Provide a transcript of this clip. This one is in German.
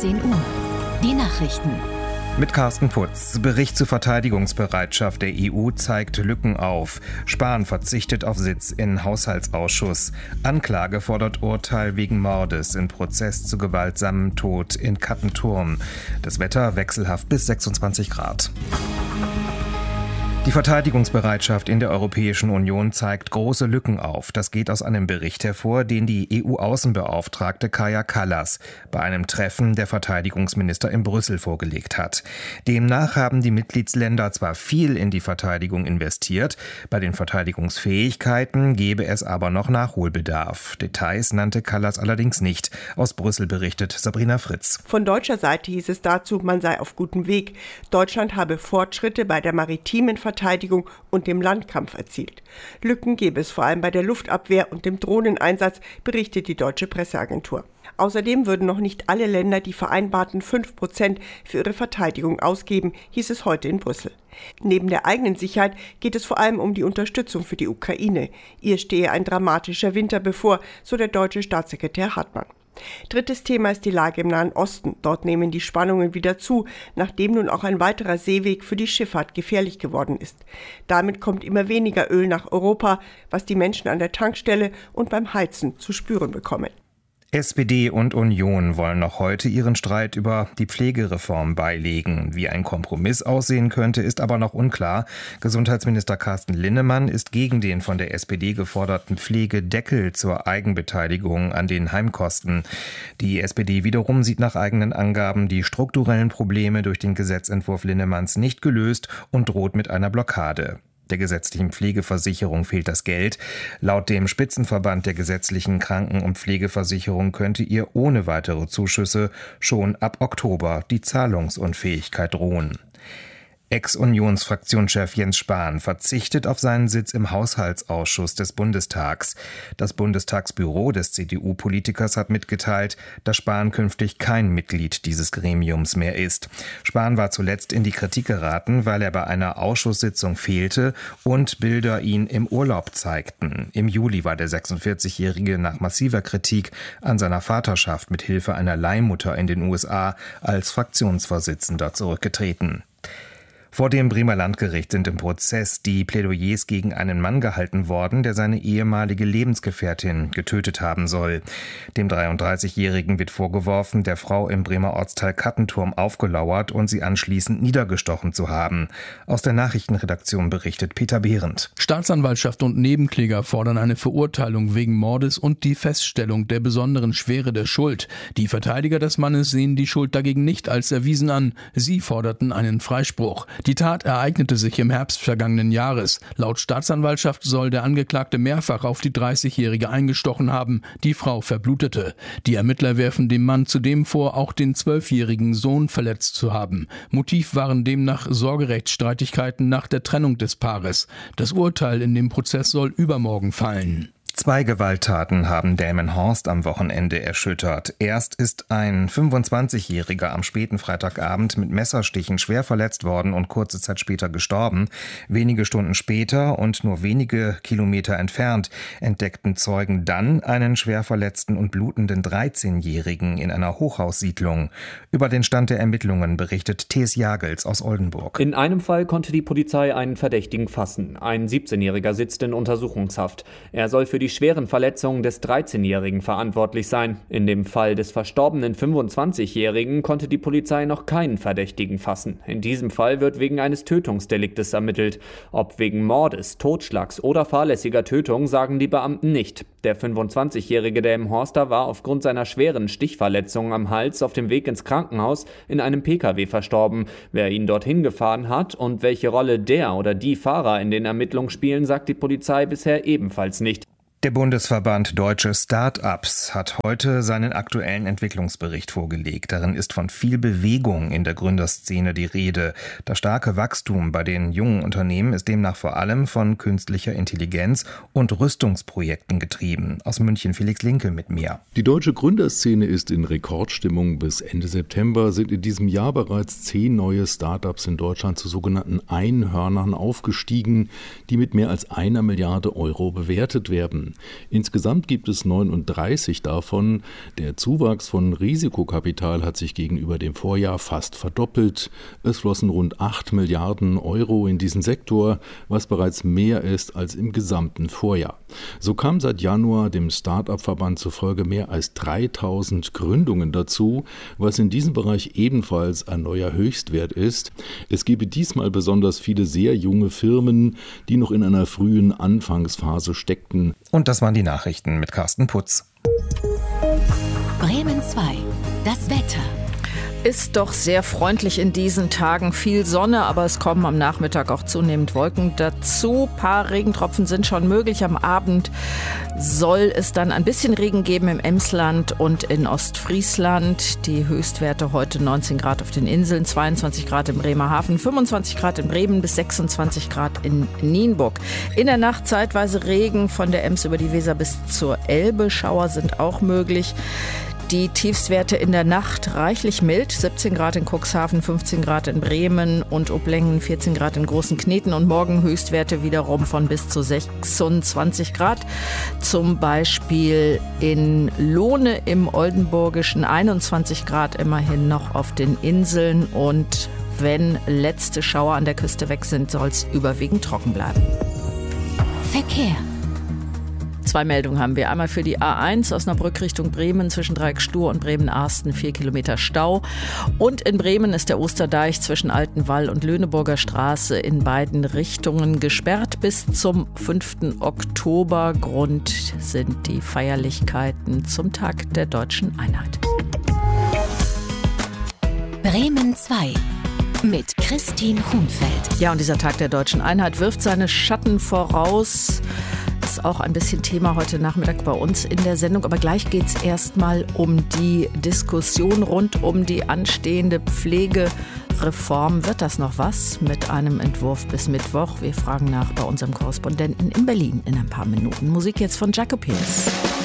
16 Uhr. Die Nachrichten. Mit Carsten Putz. Bericht zur Verteidigungsbereitschaft der EU zeigt Lücken auf. Spahn verzichtet auf Sitz in Haushaltsausschuss. Anklage fordert Urteil wegen Mordes in Prozess zu gewaltsamem Tod in Kattenturm. Das Wetter wechselhaft bis 26 Grad. Die Verteidigungsbereitschaft in der Europäischen Union zeigt große Lücken auf. Das geht aus einem Bericht hervor, den die EU-Außenbeauftragte Kaja Kallas bei einem Treffen der Verteidigungsminister in Brüssel vorgelegt hat. Demnach haben die Mitgliedsländer zwar viel in die Verteidigung investiert, bei den Verteidigungsfähigkeiten gebe es aber noch Nachholbedarf. Details nannte Kallas allerdings nicht. Aus Brüssel berichtet Sabrina Fritz. Von deutscher Seite hieß es dazu, man sei auf gutem Weg. Deutschland habe Fortschritte bei der maritimen Verteidigung und dem Landkampf erzielt. Lücken gäbe es vor allem bei der Luftabwehr und dem Drohneneinsatz, berichtet die deutsche Presseagentur. Außerdem würden noch nicht alle Länder die vereinbarten 5% für ihre Verteidigung ausgeben, hieß es heute in Brüssel. Neben der eigenen Sicherheit geht es vor allem um die Unterstützung für die Ukraine. Ihr stehe ein dramatischer Winter bevor, so der deutsche Staatssekretär Hartmann. Drittes Thema ist die Lage im Nahen Osten. Dort nehmen die Spannungen wieder zu, nachdem nun auch ein weiterer Seeweg für die Schifffahrt gefährlich geworden ist. Damit kommt immer weniger Öl nach Europa, was die Menschen an der Tankstelle und beim Heizen zu spüren bekommen. SPD und Union wollen noch heute ihren Streit über die Pflegereform beilegen. Wie ein Kompromiss aussehen könnte, ist aber noch unklar. Gesundheitsminister Carsten Linnemann ist gegen den von der SPD geforderten Pflegedeckel zur Eigenbeteiligung an den Heimkosten. Die SPD wiederum sieht nach eigenen Angaben die strukturellen Probleme durch den Gesetzentwurf Linnemanns nicht gelöst und droht mit einer Blockade. Der gesetzlichen Pflegeversicherung fehlt das Geld. Laut dem Spitzenverband der gesetzlichen Kranken- und Pflegeversicherung könnte ihr ohne weitere Zuschüsse schon ab Oktober die Zahlungsunfähigkeit drohen. Ex-Unionsfraktionschef Jens Spahn verzichtet auf seinen Sitz im Haushaltsausschuss des Bundestags. Das Bundestagsbüro des CDU-Politikers hat mitgeteilt, dass Spahn künftig kein Mitglied dieses Gremiums mehr ist. Spahn war zuletzt in die Kritik geraten, weil er bei einer Ausschusssitzung fehlte und Bilder ihn im Urlaub zeigten. Im Juli war der 46-Jährige nach massiver Kritik an seiner Vaterschaft mit Hilfe einer Leihmutter in den USA als Fraktionsvorsitzender zurückgetreten. Vor dem Bremer Landgericht sind im Prozess die Plädoyers gegen einen Mann gehalten worden, der seine ehemalige Lebensgefährtin getötet haben soll. Dem 33-Jährigen wird vorgeworfen, der Frau im Bremer Ortsteil Kattenturm aufgelauert und sie anschließend niedergestochen zu haben. Aus der Nachrichtenredaktion berichtet Peter Behrendt. Staatsanwaltschaft und Nebenkläger fordern eine Verurteilung wegen Mordes und die Feststellung der besonderen Schwere der Schuld. Die Verteidiger des Mannes sehen die Schuld dagegen nicht als erwiesen an. Sie forderten einen Freispruch. Die Tat ereignete sich im Herbst vergangenen Jahres. Laut Staatsanwaltschaft soll der Angeklagte mehrfach auf die 30-Jährige eingestochen haben. Die Frau verblutete. Die Ermittler werfen dem Mann zudem vor, auch den 12-jährigen Sohn verletzt zu haben. Motiv waren demnach Sorgerechtsstreitigkeiten nach der Trennung des Paares. Das Urteil in dem Prozess soll übermorgen fallen. 2 Gewalttaten haben Delmenhorst am Wochenende erschüttert. Erst ist ein 25-Jähriger am späten Freitagabend mit Messerstichen schwer verletzt worden und kurze Zeit später gestorben. Wenige Stunden später und nur wenige Kilometer entfernt entdeckten Zeugen dann einen schwer verletzten und blutenden 13-Jährigen in einer Hochhaussiedlung. Über den Stand der Ermittlungen berichtet Thes Jagels aus Oldenburg. In einem Fall konnte die Polizei einen Verdächtigen fassen. Ein 17-Jähriger sitzt in Untersuchungshaft. Er soll für die schweren Verletzungen des 13-Jährigen verantwortlich sein. In dem Fall des verstorbenen 25-Jährigen konnte die Polizei noch keinen Verdächtigen fassen. In diesem Fall wird wegen eines Tötungsdeliktes ermittelt. Ob wegen Mordes, Totschlags oder fahrlässiger Tötung, sagen die Beamten nicht. Der 25-jährige Delmenhorster war aufgrund seiner schweren Stichverletzungen am Hals auf dem Weg ins Krankenhaus in einem Pkw verstorben. Wer ihn dorthin gefahren hat und welche Rolle der oder die Fahrer in den Ermittlungen spielen, sagt die Polizei bisher ebenfalls nicht. Der Bundesverband Deutsche Start-ups hat heute seinen aktuellen Entwicklungsbericht vorgelegt. Darin ist von viel Bewegung in der Gründerszene die Rede. Das starke Wachstum bei den jungen Unternehmen ist demnach vor allem von künstlicher Intelligenz und Rüstungsprojekten getrieben. Aus München Felix Linke mit mehr. Die deutsche Gründerszene ist in Rekordstimmung. Bis Ende September sind in diesem Jahr bereits 10 neue Start-ups in Deutschland zu sogenannten Einhörnern aufgestiegen, die mit mehr als 1 Milliarde Euro bewertet werden. Insgesamt gibt es 39 davon. Der Zuwachs von Risikokapital hat sich gegenüber dem Vorjahr fast verdoppelt. Es flossen rund 8 Milliarden Euro in diesen Sektor, was bereits mehr ist als im gesamten Vorjahr. So kam seit Januar dem Start-up-Verband zufolge mehr als 3000 Gründungen dazu, was in diesem Bereich ebenfalls ein neuer Höchstwert ist. Es gebe diesmal besonders viele sehr junge Firmen, die noch in einer frühen Anfangsphase steckten. Und das waren die Nachrichten mit Carsten Putz. Bremen 2. Das Wetter. Ist doch sehr freundlich in diesen Tagen. Viel Sonne, aber es kommen am Nachmittag auch zunehmend Wolken dazu. Ein paar Regentropfen sind schon möglich. Am Abend soll es dann ein bisschen Regen geben im Emsland und in Ostfriesland. Die Höchstwerte heute 19 Grad auf den Inseln, 22 Grad in Bremerhaven, 25 Grad in Bremen bis 26 Grad in Nienburg. In der Nacht zeitweise Regen von der Ems über die Weser bis zur Elbe. Schauer sind auch möglich. Die Tiefstwerte in der Nacht reichlich mild, 17 Grad in Cuxhaven, 15 Grad in Bremen und Oblängen, 14 Grad in Großen Kneten und morgen Höchstwerte wiederum von bis zu 26 Grad. Zum Beispiel in Lohne im Oldenburgischen 21 Grad immerhin noch auf den Inseln und wenn letzte Schauer an der Küste weg sind, soll es überwiegend trocken bleiben. Verkehr. 2 Meldungen haben wir. Einmal für die A1 Osnabrück Richtung Bremen zwischen Dreieck-Stur und Bremen-Arsten 4 Kilometer Stau. Und in Bremen ist der Osterdeich zwischen Altenwall und Löhneburger Straße in beiden Richtungen gesperrt bis zum 5. Oktober. Grund sind die Feierlichkeiten zum Tag der Deutschen Einheit. Bremen 2. Mit Christine Hunfeld. Ja, und dieser Tag der Deutschen Einheit wirft seine Schatten voraus. Ist auch ein bisschen Thema heute Nachmittag bei uns in der Sendung. Aber gleich geht es erstmal um die Diskussion rund um die anstehende Pflegereform. Wird das noch was mit einem Entwurf bis Mittwoch? Wir fragen nach bei unserem Korrespondenten in Berlin in ein paar Minuten. Musik jetzt von Jaco Pierce.